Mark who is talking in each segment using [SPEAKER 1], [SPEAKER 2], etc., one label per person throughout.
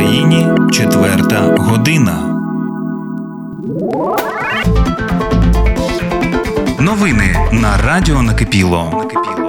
[SPEAKER 1] Україні 4 година. Новини на Радіо Накипіло.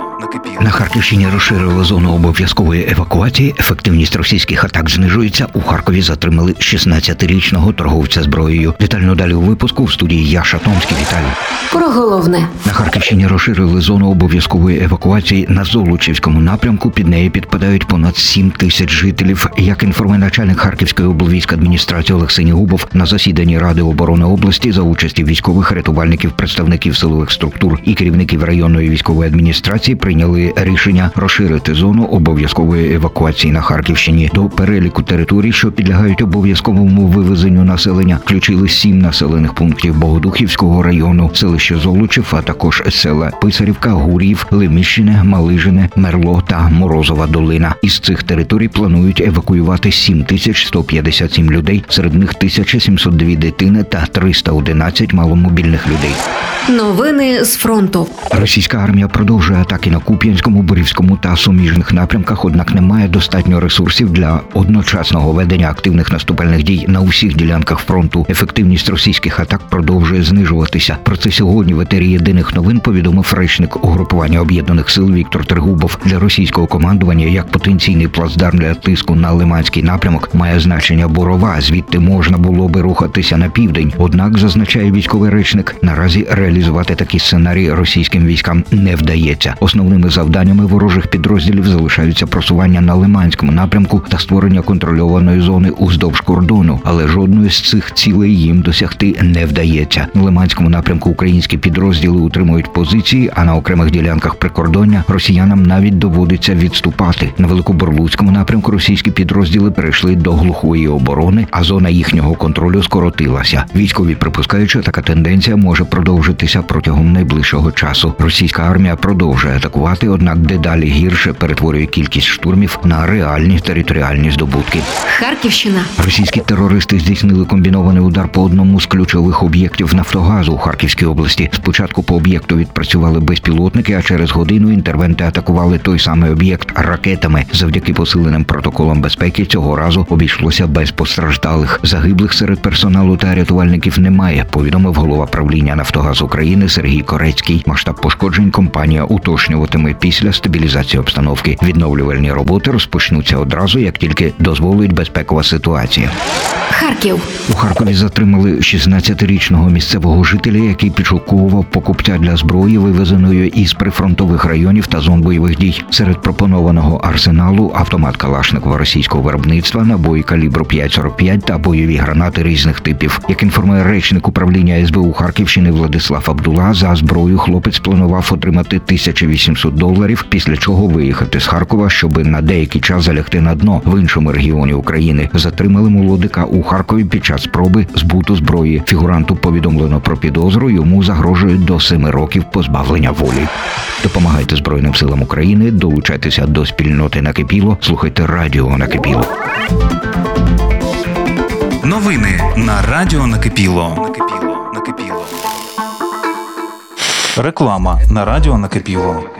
[SPEAKER 2] На Харківщині розширили зону обов'язкової евакуації. Ефективність російських атак знижується. У Харкові затримали 16-річного торговця зброєю. Детально далі у випуску в студії Яша Томський. Вітаю.
[SPEAKER 3] Про головне.
[SPEAKER 2] На Харківщині розширили зону обов'язкової евакуації на Золочівському напрямку. Під неї підпадають понад 7 тисяч жителів. Як інформує начальник Харківської облвійськадміністрації Олексій Нігубов, на засіданні Ради оборони області за участі військових, рятувальників, представників силових структур і керівників районної військової адміністрації прийняли рішення розширити зону обов'язкової евакуації на Харківщині. До переліку територій, що підлягають обов'язковому вивезенню населення, включили 7 населених пунктів Богодухівського району, селище Золочів, а також села Писарівка, Гур'їв, Леміщине, Малижине, Мерло та Морозова долина. Із цих територій планують евакуювати 7157 людей, серед них 1702 дитини та 311 маломобільних людей.
[SPEAKER 3] Новини з фронту.
[SPEAKER 2] Російська армія продовжує атаки на Куп'янському, Борівському та суміжних напрямках, однак немає достатньо ресурсів для одночасного ведення активних наступальних дій на усіх ділянках фронту. Ефективність російських атак продовжує знижуватися. Про це сьогодні в етері Єдиних новин повідомив речник угрупування Об'єднаних сил Віктор Трегубов. Для російського командування як потенційний плацдарм для тиску на Лиманський напрямок має значення Борова, звідти можна було би рухатися на південь. Однак, зазначає військовий речник, наразі реалізувати такі сценарії російським військам не вдається. Основними завданнями ворожих підрозділів залишаються просування на Лиманському напрямку та створення контрольованої зони уздовж кордону, але жодної з цих цілей їм досягти не вдається. На Лиманському напрямку українські підрозділи утримують позиції, а на окремих ділянках прикордоння росіянам навіть доводиться відступати. На Великоборлуцькому напрямку російські підрозділи перейшли до глухої оборони, а зона їхнього контролю скоротилася. Військові припускають, що така тенденція може продовжитися протягом найближчого часу. Російська армія продовжує атакувати, однак дедалі гірше перетворює кількість штурмів на реальні територіальні здобутки.
[SPEAKER 3] Харківщина.
[SPEAKER 2] Російські терористи здійснили комбінований удар по одному з ключових об'єктів Нафтогазу у Харківській області. Спочатку по об'єкту відпрацювали безпілотники, а через годину інтервенти атакували той самий об'єкт ракетами. Завдяки посиленим протоколам безпеки цього разу обійшлося без постраждалих. Загиблих серед персоналу та рятувальників немає, повідомив голова правління Нафтогаз України Сергій Корецький. Масштаб пошкоджень компанія уточнюватиме після стабілізації обстановки. Відновлювальні роботи розпочнуться одразу, як тільки дозволить безпекова ситуація.
[SPEAKER 3] Харків.
[SPEAKER 2] У Харкові затримали 16-річного місцевого жителя, який підшуковував покупця для зброї, вивезеної із прифронтових районів та зон бойових дій. Серед пропонованого арсеналу автомат Калашникова російського виробництва, набої калібру 5,45 та бойові гранати різних типів. Як інформує речник управління СБУ Харківщини Владислав Абдула, за зброю хлопець планував отримати $1800, після чого виїхати з Харкова, щоби на деякий час залягти на дно в іншому регіоні України. Затримали молодика у Харкові під час спроби збуту зброї. Фігуранту повідомлено про підозру, йому загрожує до 7 років позбавлення волі. Допомагайте Збройним силам України, долучайтеся до спільноти Накипіло, слухайте Радіо Накипіло.
[SPEAKER 1] Новини на Радіо Накипіло. Реклама на Радіо Накипіло.